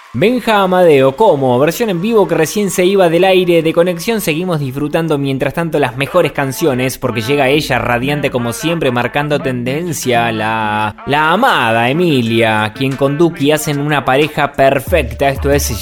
Benja Amadeo, como versión en vivo que recién se iba del aire de Conexión. Seguimos disfrutando mientras tanto las mejores canciones, porque llega ella radiante como siempre, marcando tendencia, la amada Emilia, quien con Duki hacen una pareja perfecta. Esto es